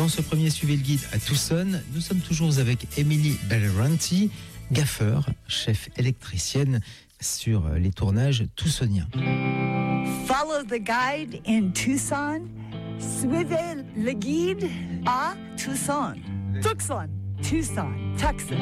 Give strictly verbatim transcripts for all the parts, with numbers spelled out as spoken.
Dans ce premier Suivez le guide à Tucson, nous sommes toujours avec Emily Belaranti, gaffeur, chef électricienne sur les tournages tucsoniens. Follow the guide in Tucson. Suivez le guide à Tucson. Tucson, Tucson, Tucson.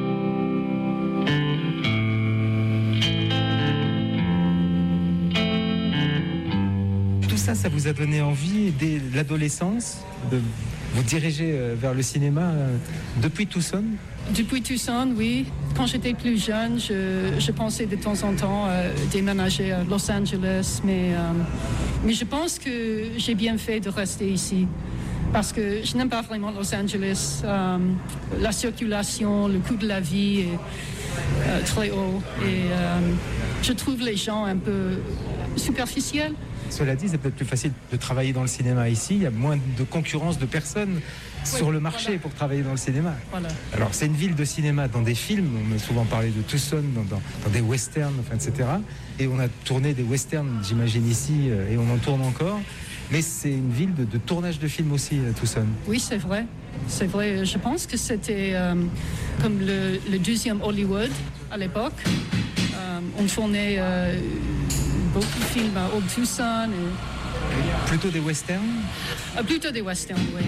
Tout ça, ça vous a donné envie dès l'adolescence de vous diriger vers le cinéma depuis Tucson? Depuis Tucson, oui. Quand j'étais plus jeune, je, je pensais de temps en temps euh, déménager à Los Angeles, mais, euh, mais je pense que j'ai bien fait de rester ici. Parce que je n'aime pas vraiment Los Angeles. Euh, la circulation, le coût de la vie est euh, très haut. Et euh, je trouve les gens un peu superficiels. Cela dit, c'est peut-être plus facile de travailler dans le cinéma ici. Il y a moins de concurrence de personnes oui, sur le marché voilà. pour travailler dans le cinéma. Voilà. Alors, c'est une ville de cinéma dans des films. On a souvent parlé de Tucson, dans, dans, dans des westerns, enfin, et cetera. Et on a tourné des westerns, j'imagine, ici, et on en tourne encore. Mais c'est une ville de, de tournage de films aussi, Tucson. Oui, c'est vrai. C'est vrai. Je pense que c'était euh, comme le, le deuxième Hollywood à l'époque. Euh, on tournait euh, beaucoup de films à Old Tucson. Et... Plutôt des westerns euh, Plutôt des westerns, oui.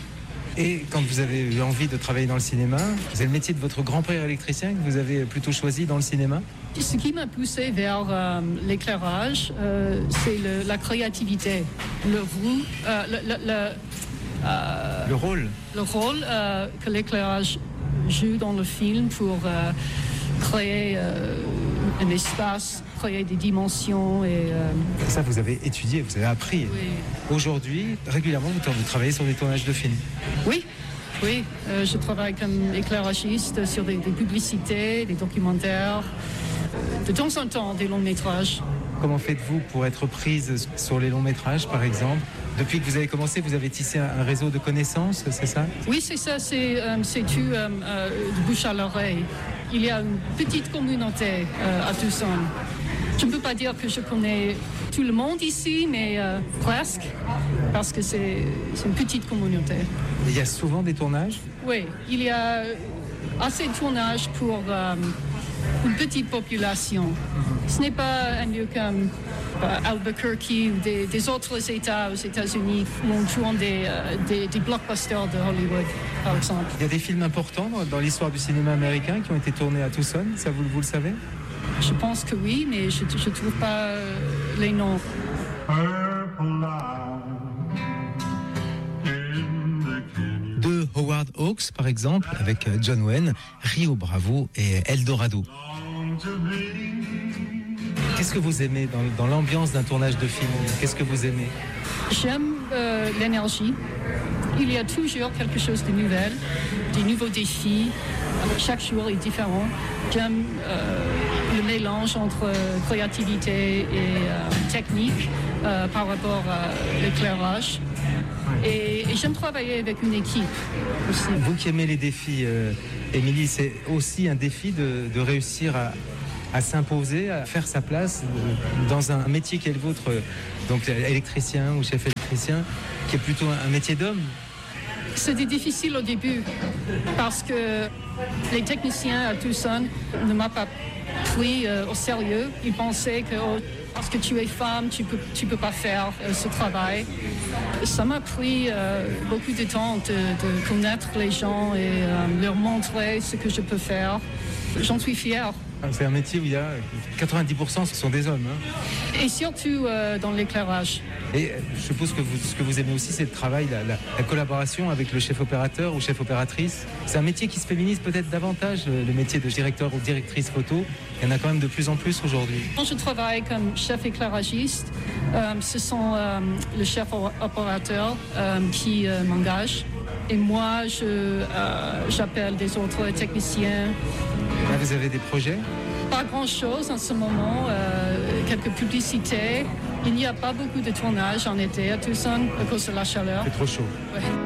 Et quand vous avez eu envie de travailler dans le cinéma, c'est le métier de votre grand-père électricien que vous avez plutôt choisi dans le cinéma? Ce qui m'a poussé vers euh, l'éclairage, euh, c'est le, la créativité, le, roux, euh, le, le, le, euh, le rôle, le rôle euh, que l'éclairage joue dans le film pour euh, créer euh, un espace, créer des dimensions. Et, euh... Ça, vous avez étudié, vous avez appris. Oui. Aujourd'hui, régulièrement, vous, vous travaillez sur des tournages de films? Oui, oui. Euh, je travaille comme éclairagiste sur des, des publicités, des documentaires, euh, de temps en temps des longs métrages. Comment faites-vous pour être prise sur les longs métrages, par exemple? Depuis que vous avez commencé, vous avez tissé un, un réseau de connaissances, c'est ça? Oui, c'est ça. C'est, euh, c'est tout euh, euh, de bouche à l'oreille. Il y a une petite communauté euh, à Tucson. Je ne peux pas dire que je connais tout le monde ici, mais euh, presque, parce que c'est, c'est une petite communauté. Il y a souvent des tournages? Oui, il y a assez de tournages pour euh, une petite population. Ce n'est pas un lieu comme euh, Albuquerque ou des, des autres États aux États-Unis où on tourne des, euh, des, des blockbusters de Hollywood, par exemple. Il y a des films importants dans l'histoire du cinéma américain qui ont été tournés à Tucson, ça vous, vous le savez? Je pense que oui, mais je ne trouve pas euh, les noms. De Howard Hawks, par exemple, avec John Wayne, Rio Bravo et Eldorado. Qu'est-ce que vous aimez dans, dans l'ambiance d'un tournage de film? Qu'est-ce que vous aimez? J'aime euh, l'énergie. Il y a toujours quelque chose de nouvel, des nouveaux défis. Chaque jour est différent. J'aime euh, le mélange entre créativité et euh, technique euh, par rapport à l'éclairage. Et, et j'aime travailler avec une équipe aussi. Vous qui aimez les défis, euh, Émilie, c'est aussi un défi de, de réussir à, à s'imposer, à faire sa place dans un métier qui est le vôtre, donc électricien ou chef électricien, qui est plutôt un, un métier d'homme. C'était difficile au début parce que les techniciens à Tucson ne m'ont pas pris euh, au sérieux. Ils pensaient que oh, parce que tu es femme, tu peux, tu peux pas faire euh, ce travail. Ça m'a pris euh, beaucoup de temps de, de connaître les gens et euh, leur montrer ce que je peux faire. J'en suis fière. C'est un métier où il y a quatre-vingt-dix pour cent ce sont des hommes. Hein. Et surtout euh, dans l'éclairage. Et je suppose que vous, ce que vous aimez aussi, c'est le travail, la, la, la collaboration avec le chef opérateur ou chef opératrice. C'est un métier qui se féminise peut-être davantage, le métier de directeur ou directrice photo. Il y en a quand même de plus en plus aujourd'hui. Quand je travaille comme chef éclairagiste, euh, ce sont euh, le chef opérateur euh, qui euh, m'engage. Et moi, je, euh, j'appelle des autres techniciens. Là, vous avez des projets? Pas grand-chose en ce moment, euh, quelques publicités. Il n'y a pas beaucoup de tournage en été à Tucson à cause de la chaleur. C'est trop chaud. Ouais.